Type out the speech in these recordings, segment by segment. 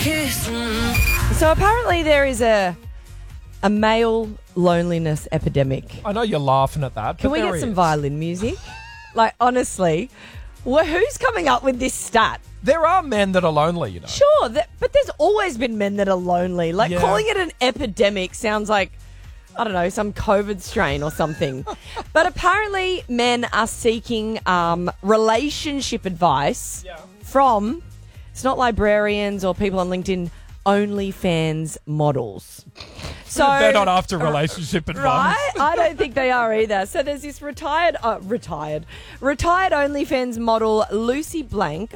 kiss. So apparently there is a male loneliness epidemic. I know you're laughing at that. Can we get some violin music? Like, honestly, who's coming up with this stat? There are men that are lonely, you know. Sure, but there's always been men that are lonely. Like, Yeah. calling it an epidemic sounds like, I don't know, some COVID strain or something. But apparently men are seeking relationship advice from, it's not librarians or people on LinkedIn, OnlyFans models. So They're not after relationship advice. right? I don't think they are either. So there's this retired OnlyFans model Lucy Blanc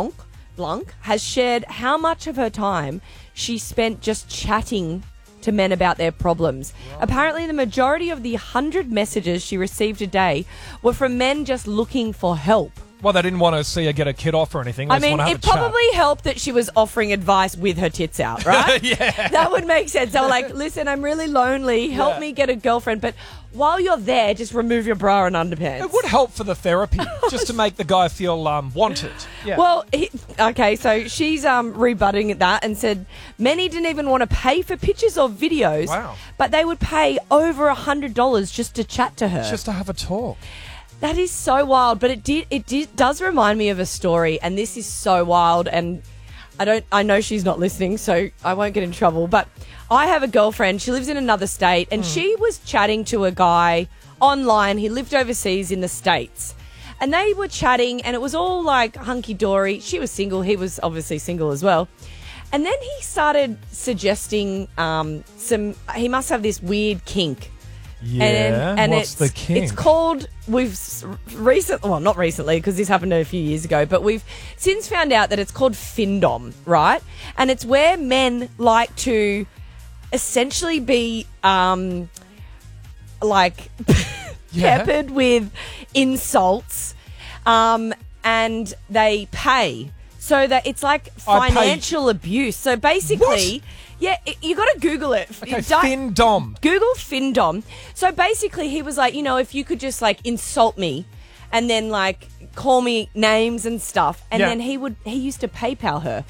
has shared how much of her time she spent just chatting to men about their problems. Right. Apparently, the majority of the 100 messages she received a day were from men just looking for help. Well, they didn't want to see her get a kid off or anything. I mean, it probably helped that she was offering advice with her tits out, right? Yeah. That would make sense. They were like, listen, I'm really lonely. Help me get a girlfriend. But while you're there, just remove your bra and underpants. It would help for the therapy, just to make the guy feel wanted. Yeah. Well, okay, so she's rebutting that and said many didn't even want to pay for pictures or videos. Wow. But they would pay over $100 just to chat to her. Just to have a talk. That is so wild, but it does remind me of a story, and this is so wild, and I know she's not listening, so I won't get in trouble, but I have a girlfriend, she lives in another state, and she was chatting to a guy online. He lived overseas in the States, and they were chatting, and it was all like hunky-dory. She was single, he was obviously single as well. And then he started suggesting he must have this weird kink. Yeah, and what's the kink? It's called, not recently because this happened a few years ago, but we've since found out that it's called Findom, right? And it's where men like to essentially be peppered with insults, and they pay. So that it's like financial abuse. So basically... What? Yeah, you got to Google it. Okay, Findom. Google Findom. So basically, he was like, if you could just like insult me, and then like call me names and stuff, and then he used to PayPal her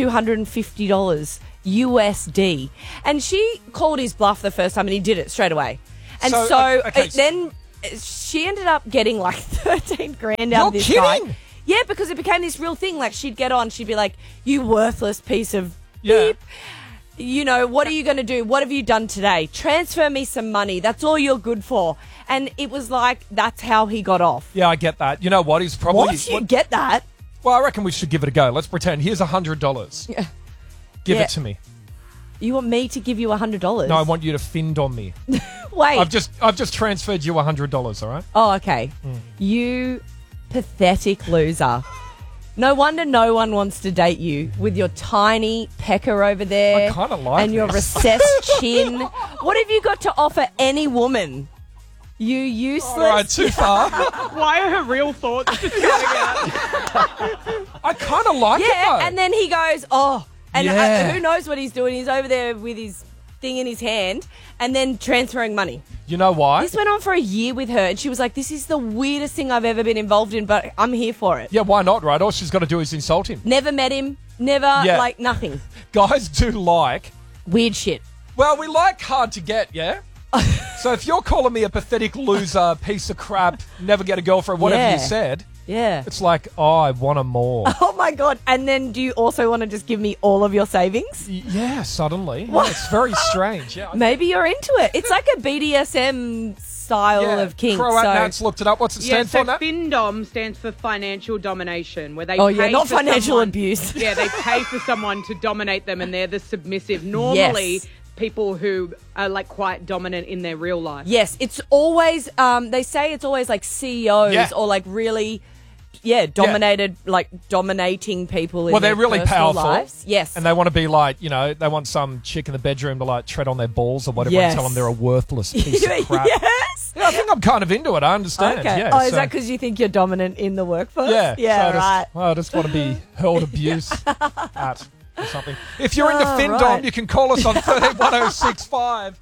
$250 USD, and she called his bluff the first time, and he did it straight away, and then she ended up getting like 13 grand out of this guy. Yeah, because it became this real thing. Like she'd get on, she'd be like, "You worthless piece of beep. What are you going to do? What have you done today? Transfer me some money. That's all you're good for." And it was like, that's how he got off. Yeah, I get that. You know what? He's probably... What? You get that? Well, I reckon we should give it a go. Let's pretend. Here's $100. Yeah. Give it to me. You want me to give you $100? No, I want you to Findom me. Wait. I've just transferred you $100, all right? Oh, okay. You pathetic loser. No wonder no one wants to date you with your tiny pecker over there. I kind of like and your recessed chin. What have you got to offer any woman? You useless. All right, too far. Why are her real thoughts just coming out? I kind of like it, though. And then he goes, who knows what he's doing? He's over there with his thing in his hand and then transferring money. You know why? This went on for a year with her, and she was like, this is the weirdest thing I've ever been involved in, but I'm here for it. Yeah, why not, right? All she's got to do is insult him. Never met him. Never, nothing. Guys do like... weird shit. Well, we like hard to get, yeah? So if you're calling me a pathetic loser, piece of crap, never get a girlfriend, whatever you said... Yeah. It's like, I want a more. Oh, my God. And then do you also want to just give me all of your savings? Yeah, suddenly. Yeah, it's very strange. Yeah, maybe you're into it. It's like a BDSM style of kink. Nat's looked it up. What's it stand for, Nat? Findom stands for financial domination, where they not financial abuse. Yeah, they pay for someone to dominate them, and they're the submissive. Normally, people who are like quite dominant in their real life. Yes, it's always, they say it's always like CEOs or like really... dominating people in their they're really powerful. Lives. Yes. And they want to be like, they want some chick in the bedroom to like tread on their balls or whatever and tell them they're a worthless piece of crap. Yes. Yeah, I think I'm kind of into it. I understand. Okay. Yeah, is that because you think you're dominant in the workforce? Yeah. Yeah, so right. I just want to be hurled abuse at or something. If you're into Findom, you can call us on 131065.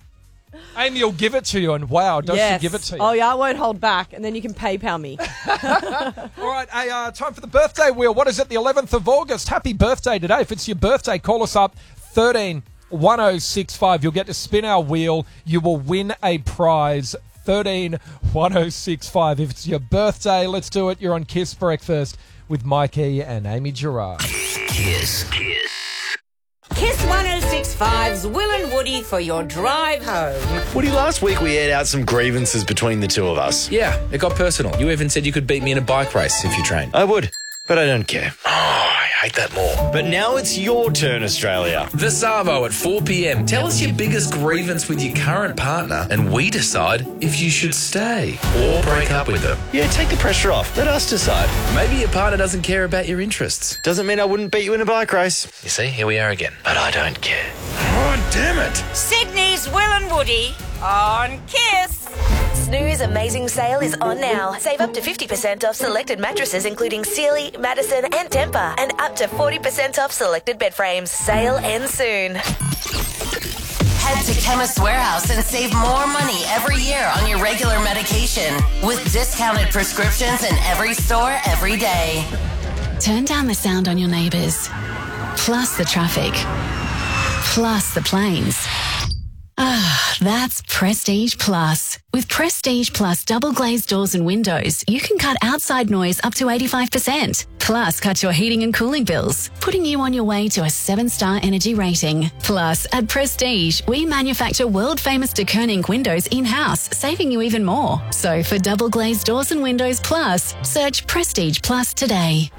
Amy will give it to you, and wow, does she give it to you? Oh, yeah, I won't hold back, and then you can PayPal me. All right, time for the birthday wheel. What is it, the 11th of August? Happy birthday today. If it's your birthday, call us up, 131065. You'll get to spin our wheel. You will win a prize, 131065. If it's your birthday, let's do it. You're on Kiss Breakfast with Mikey and Amy Gerard. Kiss. Kiss 106.5's Will and Woody for your drive home. Woody, last week we aired out some grievances between the two of us. Yeah, it got personal. You even said you could beat me in a bike race if you trained. I would, but I don't care. Oh, I hate that more. But now it's your turn, Australia. The Savo at 4 p.m. Tell us your biggest grievance with your current partner and we decide if you should stay or break up with them. Yeah, take the pressure off. Let us decide. Maybe your partner doesn't care about your interests. Doesn't mean I wouldn't beat you in a bike race. You see, here we are again. But I don't care. Oh, damn it. Sydney's Will and Woody on Kiss. Snooze Amazing Sale is on now. Save up to 50% off selected mattresses including Sealy, Madison and Tempur, and up to 40% off selected bed frames. Sale ends soon. Head to Chemist Warehouse and save more money every year on your regular medication with discounted prescriptions in every store every day. Turn down the sound on your neighbours, plus the traffic, plus the planes. That's Prestige Plus. With Prestige Plus double glazed doors and windows, you can cut outside noise up to 85%. Plus, cut your heating and cooling bills, putting you on your way to a 7-star energy rating. Plus, at Prestige, we manufacture world-famous de Koning windows in-house, saving you even more. So for double glazed doors and windows plus, search Prestige Plus today.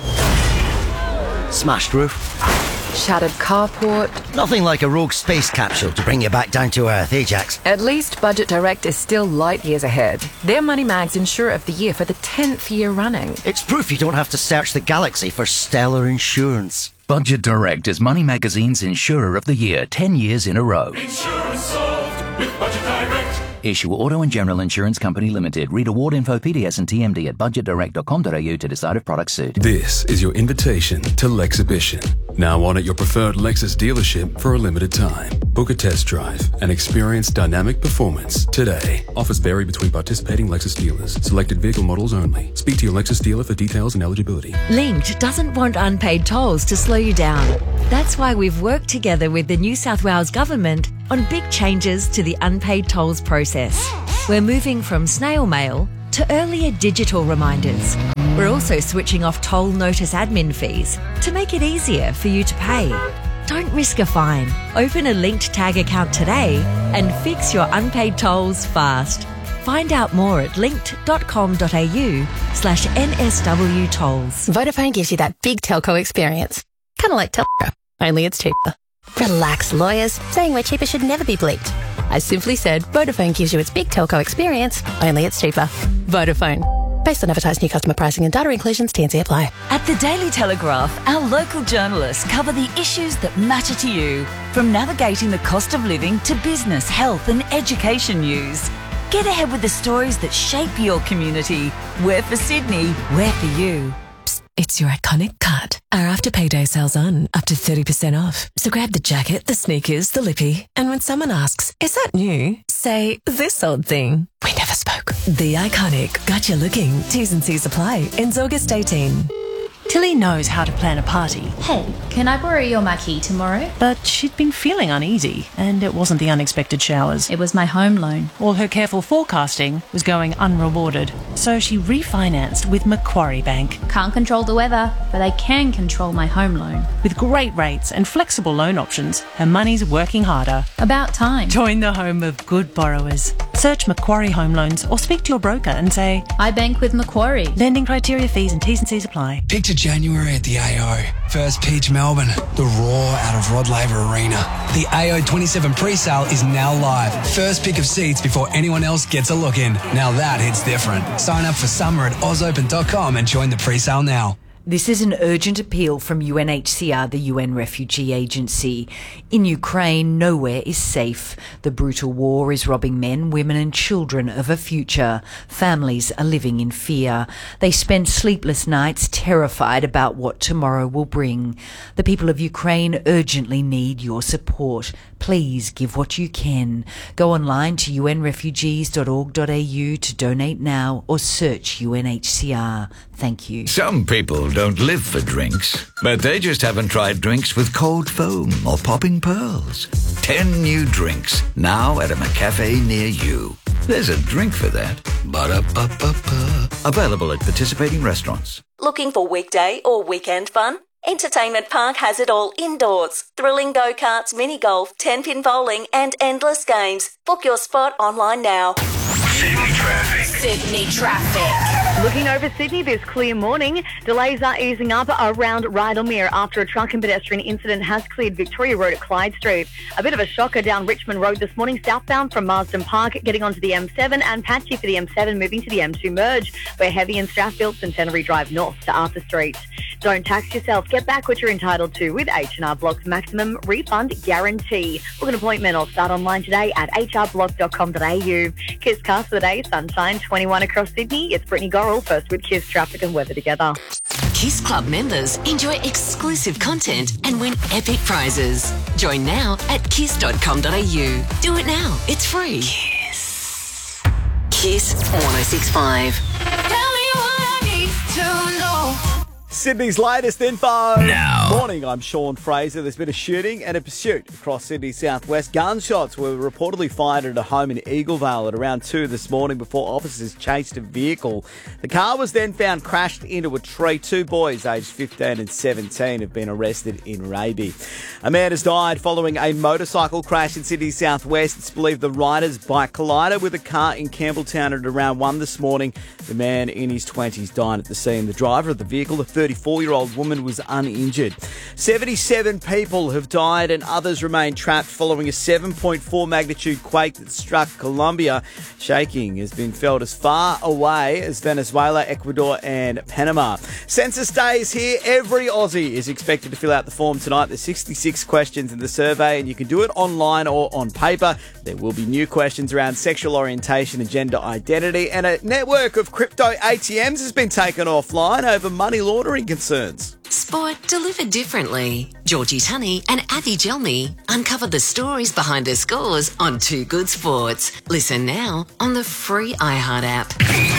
Smashed roof. Shattered carport. Nothing like a rogue space capsule to bring you back down to earth, eh, Jax? At least Budget Direct is still light years ahead. They're Money Mag's Insurer of the Year for the 10th year running. It's proof you don't have to search the galaxy for stellar insurance. Budget Direct is Money Magazine's Insurer of the Year 10 years in a row. Insurance solved with Budget Direct. Issue Auto and General Insurance Company Limited. Read award info, PDS and TMD at budgetdirect.com.au to decide if products suit. This is your invitation to Lexhibition. Now on at your preferred Lexus dealership for a limited time. Book a test drive and experience dynamic performance today. Offers vary between participating Lexus dealers. Selected vehicle models only. Speak to your Lexus dealer for details and eligibility. Linked doesn't want unpaid tolls to slow you down. That's why we've worked together with the New South Wales Government on big changes to the unpaid tolls process. We're moving from snail mail to earlier digital reminders. We're also switching off toll notice admin fees to make it easier for you to pay. Don't risk a fine. Open a Linked Tag account today and fix your unpaid tolls fast. Find out more at linked.com.au/NSW tolls. Vodafone gives you that big telco experience. Kind of like Telco, only it's cheaper. Relax, lawyers. Saying we're cheaper should never be bleeped. I simply said Vodafone gives you its big telco experience, only it's cheaper. Vodafone. Based on advertised new customer pricing and data inclusions, T&C apply. At the Daily Telegraph, our local journalists cover the issues that matter to you, from navigating the cost of living to business, health and education news. Get ahead with the stories that shape your community. We're for Sydney, we're for you. It's your iconic cut. Our after payday sale's on, up to 30% off. So grab the jacket, the sneakers, the lippy, and when someone asks, is that new? Say, this old thing. We never spoke. The iconic. Got you looking. T's and C's apply. Ends August 18. Tilly knows how to plan a party. Hey, can I borrow your marquee tomorrow? But she'd been feeling uneasy, and it wasn't the unexpected showers. It was my home loan. All her careful forecasting was going unrewarded, so she refinanced with Macquarie Bank. Can't control the weather, but I can control my home loan. With great rates and flexible loan options, her money's working harder. About time. Join the home of good borrowers. Search Macquarie Home Loans or speak to your broker and say, I bank with Macquarie. Lending criteria, fees and T's and C's apply. Picture January at the AO. First pitch Melbourne. The roar out of Rod Laver Arena. The AO 27 pre-sale is now live. First pick of seats before anyone else gets a look in. Now that hits different. Sign up for summer at ausopen.com and join the pre-sale now. This is an urgent appeal from UNHCR, the UN Refugee Agency. In Ukraine, nowhere is safe. The brutal war is robbing men, women and children of a future. Families are living in fear. They spend sleepless nights terrified about what tomorrow will bring. The people of Ukraine urgently need your support. Please give what you can. Go online to unrefugees.org.au to donate now or search UNHCR. Thank you. Some people don't live for drinks, but they just haven't tried drinks with cold foam or popping pearls. 10 new drinks now at a McCafe near you. There's a drink for that. Ba-da-ba-ba-ba. Available at participating restaurants. Looking for weekday or weekend fun? Entertainment Park has it all indoors. Thrilling go-karts, mini-golf, 10-pin bowling and endless games. Book your spot online now. Sydney traffic. Sydney traffic. Looking over Sydney this clear morning, delays are easing up around Rydalmere after a truck and pedestrian incident has cleared Victoria Road at Clyde Street. A bit of a shocker down Richmond Road this morning, southbound from Marsden Park, getting onto the M7 and patchy for the M7 moving to the M2 merge, where heavy in Strathfield, Centenary Drive north to Arthur Street. Don't tax yourself. Get back what you're entitled to with H&R Block's maximum refund guarantee. Book an appointment or start online today at hrblock.com.au. Kiss Cast for the day, sunshine, 21 across Sydney. It's Brittany Gorrell, first with Kiss traffic and weather together. Kiss Club members enjoy exclusive content and win epic prizes. Join now at kiss.com.au. Do it now. It's free. Kiss. Kiss 106.5. Sydney's latest info. Now. Morning, I'm Sean Fraser. There's been a shooting and a pursuit across Sydney's southwest. Gunshots were reportedly fired at a home in Eaglevale at around 2 this morning before officers chased a vehicle. The car was then found crashed into a tree. 2 boys aged 15 and 17 have been arrested in Raby. A man has died following a motorcycle crash in Sydney's southwest. It's believed the rider's bike collided with a car in Campbelltown at around 1 this morning. The man in his 20s died at the scene. The driver of the vehicle, a 34-year-old woman, was uninjured. 77 people have died and others remain trapped following a 7.4 magnitude quake that struck Colombia. Shaking has been felt as far away as Venezuela, Ecuador and Panama. Census Day is here. Every Aussie is expected to fill out the form tonight. There's 66 questions in the survey and you can do it online or on paper. There will be new questions around sexual orientation and gender identity, and a network of crypto ATMs has been taken offline over money laundering concerns. Sport delivered differently. Georgie Tunney and Avi Gelmi uncover the stories behind the scores on Too Good Sports. Listen now on the free iHeart app.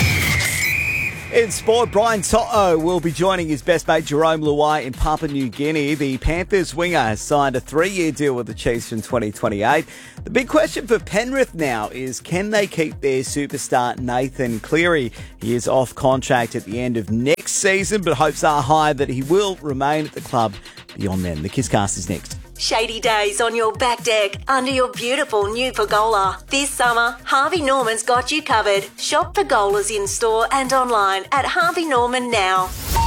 In sport, Brian To'o will be joining his best mate Jerome Luai in Papua New Guinea. The Panthers winger has signed a 3-year deal with the Chiefs from 2028. The big question for Penrith now is, can they keep their superstar Nathan Cleary? He is off contract at the end of next season, but hopes are high that he will remain at the club beyond then. The Kisscast is next. Shady days on your back deck under your beautiful new pergola. This summer, Harvey Norman's got you covered. Shop pergolas in store and online at Harvey Norman now.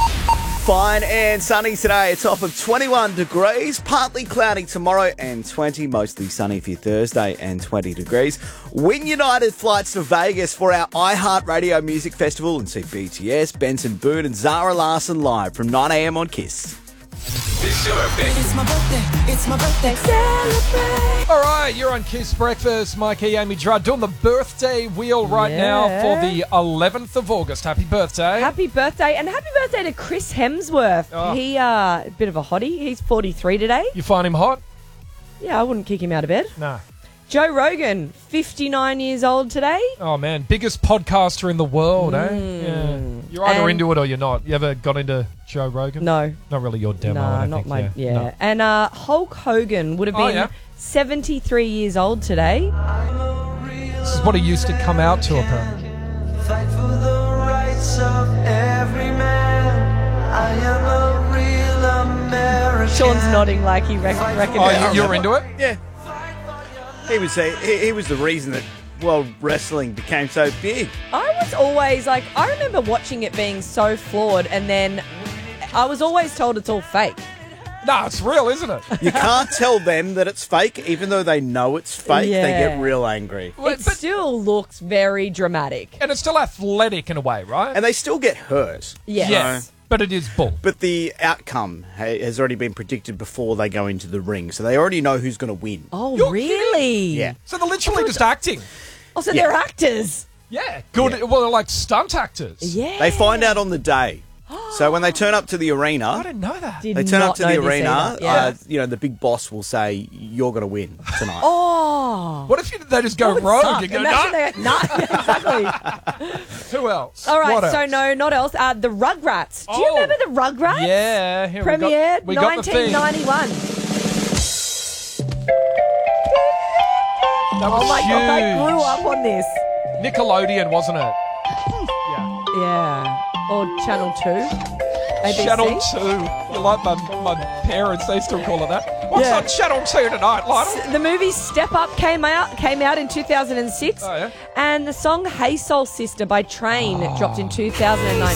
Fine and sunny today. It's off of 21 degrees, partly cloudy tomorrow and 20, mostly sunny for Thursday and 20 degrees. Win United flights to Vegas for our iHeartRadio Music Festival and see BTS, Benson Boone and Zara Larsson live from 9 a.m. on Kiss. It's your birthday. It's my birthday. It's my birthday. Celebrate. All right, you're on Kiss Breakfast. Mikey, Amy Gerard doing the birthday wheel right now for the 11th of August. Happy birthday. Happy birthday. And happy birthday to Chris Hemsworth. Oh. He, a bit of a hottie. He's 43 today. You find him hot? Yeah, I wouldn't kick him out of bed. No. Joe Rogan, 59 years old today. Oh, man. Biggest podcaster in the world, eh? Yeah. You're either into it or you're not. You ever got into Joe Rogan? No. Not really your demo, No, I don't not think. my... Yeah. No. And Hulk Hogan would have been 73 years old today. This is what he used to come out to, apparently. Fight for the rights of every man. I am a real American. Sean's nodding like he reckoned. Oh, you're into it? Yeah. He was the reason that world wrestling became so big. I was always like, I remember watching it being so flawed, and then I was always told it's all fake. No, it's real, isn't it? You can't tell them that it's fake, even though they know it's fake. Yeah. They get real angry. It still looks very dramatic. And it's still athletic in a way, right? And they still get hurt. Yes. So But it is bull. But the outcome has already been predicted before they go into the ring, so they already know who's going to win. Oh, really? Yeah. So they're literally just acting. Oh, so they're actors. Yeah, good. Yeah. Well, they're like stunt actors. Yeah. They find out on the day. So when they turn up to the arena, I didn't know that. Did they turn not up to know the this arena. either. Yeah. The big boss will say, "You're going to win tonight." Oh. What if they just go That would rogue suck. and go, Imagine "No"? they go, nah. Exactly. Who else? All right, What so else? no, not else. The Rugrats. Do you Oh. remember the Rugrats? Yeah, here Premiered we got the theme. 1991. That was Oh my God, they huge. grew up on this. Nickelodeon, wasn't it? Yeah. Or Channel 2. ABC. Channel 2. You like my parents, they still call it that. What's Yeah. on Channel 2 tonight, Lionel? The movie Step Up came out in 2006. Oh, yeah? And the song Hey Soul Sister by Train dropped in 2009.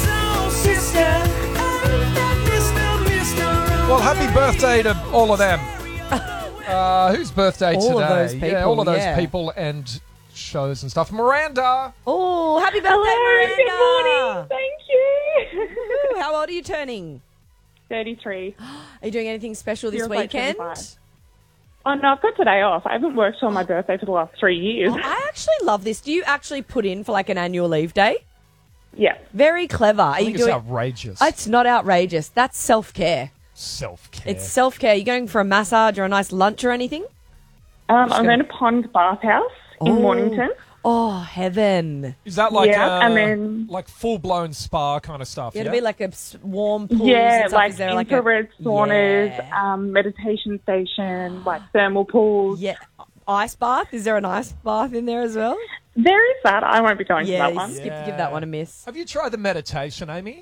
Well, happy birthday to all of them. Whose birthday All today? of those people, yeah, all of those yeah. people and shows and stuff. Miranda. Oh, happy birthday, Miranda. Good morning. Thank you. Ooh, how old are you turning? 33. Are you doing anything special this Feels like weekend? 25. Oh, no, I've got today off. I haven't worked on my birthday for the last 3 years. Oh, I actually love this. Do you actually put in for like an annual leave day? Yeah. Very clever. Are I you think it's doing? outrageous. It's not outrageous. That's self-care. Self-care. It's self-care. You going for a massage or a nice lunch or anything? I'm going to Pond Bathhouse in Mornington. Oh, heaven. Is that like Yeah, and then- like full-blown spa kind of stuff? It'll yeah? be like a warm pool. Yeah, and stuff. like Is there like infrared saunas, Yeah. meditation station, like thermal pools. Yeah. Ice bath? Is there an ice bath in there as well? There is that. I won't be going to Yeah, that one. give that one a miss. Have you tried the meditation, Amy?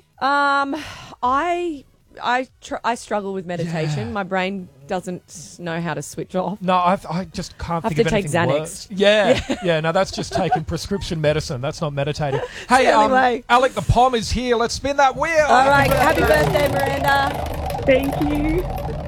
I struggle with meditation. My brain doesn't know how to switch off. No, I just can't I have think to of take anything Xanax. worse. Yeah. No, that's just taking prescription medicine. That's not meditating. Hey, the only way. Alec the Pom is here. Let's spin that wheel. All right. Happy birthday, Miranda. Thank you.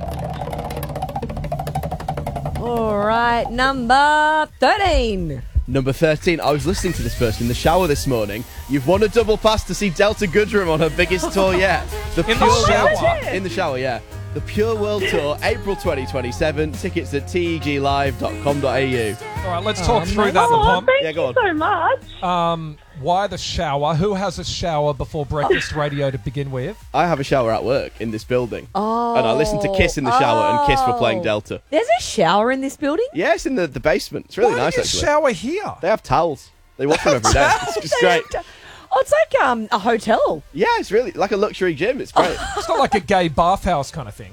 All right. Number 13. Number 13, I was listening to this person in the shower this morning. You've won a double pass to see Delta Goodrem on her biggest tour yet. The In the shower? World, in the shower, yeah. The Pure World Tour, April 2027. Tickets at teglive.com.au. All right, let's talk through that, the Oh, Pom. thank Yeah, go you on. so much. Why the shower? Who has a shower before breakfast radio to begin with? I have a shower at work in this building. Oh. And I listen to Kiss in the shower, and Kiss were playing Delta. There's a shower in this building? Yeah, it's in the basement. It's really Why nice, do you actually. shower here? They have towels. They wash them every day. It's just great. Oh, it's like a hotel. Yeah, it's really like a luxury gym. It's great. It's not like a gay bathhouse kind of thing.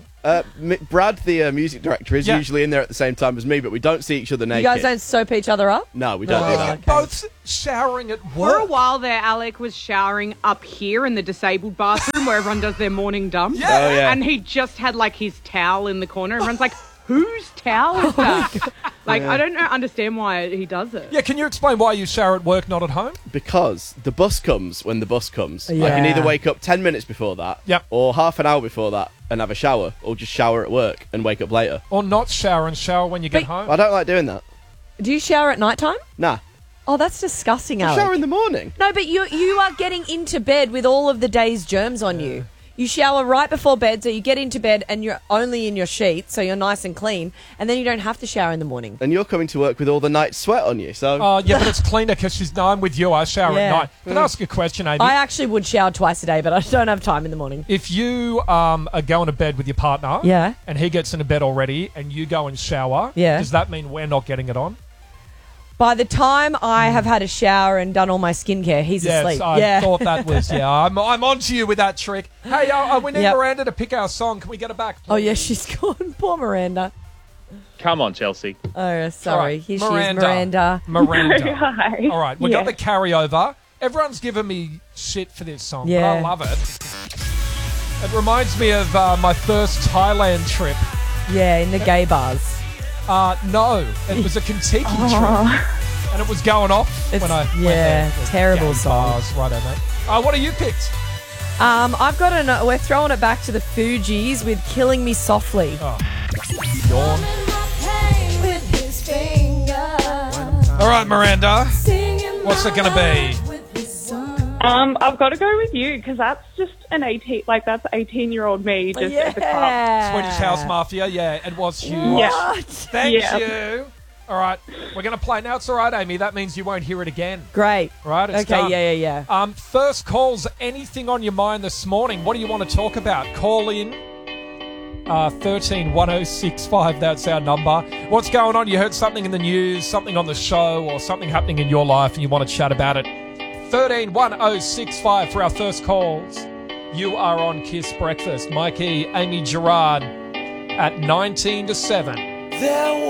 Brad, the music director, is Yeah. usually in there at the same time as me, but we don't see each other naked. You guys don't soap each other up? No, we don't do that. Both showering at For a work. while there, Alec was showering up here in the disabled bathroom where everyone does their morning dump. Yeah. Oh, yeah. And he just had like his towel in the corner. Everyone's like, whose towel is that? Like, I don't understand why he does it. Yeah, can you explain why you shower at work, not at home? Because the bus comes when the bus comes. I Yeah. can either wake up 10 minutes before that, Yep. or half an hour before that and have a shower, or just shower at work and wake up later. Or not shower and shower when you get But- home? I don't like doing that. Do you shower at night time? Nah. Oh, that's disgusting, I Alec. shower in the morning. No, but you are getting into bed with all of the day's germs on you. You shower right before bed, so you get into bed and you're only in your sheets, so you're nice and clean, and then you don't have to shower in the morning. And you're coming to work with all the night sweat on you, so... Oh, yeah, but it's cleaner because I'm with you. I shower Yeah. at night. Can I ask you a question, Amy? I actually would shower twice a day, but I don't have time in the morning. If you are going to bed with your partner, Yeah. and he gets into bed already, and you go and shower, Yeah. does that mean we're not getting it on? By the time I have had a shower and done all my skincare, he's Yes, asleep. I thought that was, I'm on to you with that trick. Hey, we need Yep. Miranda to pick our song. Can we get her back, please? Oh, yeah, she's gone. Poor Miranda. Come on, Chelsea. Oh, sorry. All right, Here she is, Miranda. Miranda. Hi. All right, we Yeah. got the carryover. Everyone's giving me shit for this song, but Yeah. I love it. It reminds me of my first Thailand trip. Yeah, in the gay bars. No, it was a Kentucky trip. And it was going off when I went there. The terrible gay song. Bars. Righto, mate. What have you picked? I've got we're throwing it back to the Fugees with Killing Me Softly. Oh, yawn. All right, Miranda. What's it going to be? I've got to go with you because that's just that's 18-year-old me just at the club. Swedish House Mafia, yeah, it was huge. Yeah. Thank Yeah. you. All right, we're going to play. Now, it's all right, Amy. That means you won't hear it again. Great. Right, it's Okay, done. yeah. First calls, anything on your mind this morning? What do you want to talk about? Call in. 131065, that's our number. What's going on? You heard something in the news, something on the show, or something happening in your life and you want to chat about it. 131065 for our first calls. You are on Kiss Breakfast. Mikey, Amy Gerard at 19 to 7.